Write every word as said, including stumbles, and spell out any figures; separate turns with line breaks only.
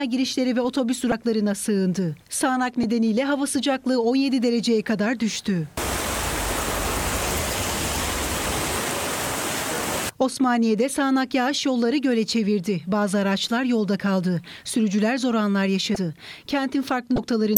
girişleri ve otobüs duraklarına sığındı. Sağanak nedeniyle hava sıcaklığı on yedi dereceye kadar düştü. Osmaniye'de sağanak yağış yolları göle çevirdi. Bazı araçlar yolda kaldı. Sürücüler zor anlar yaşadı. Kentin farklı noktalarında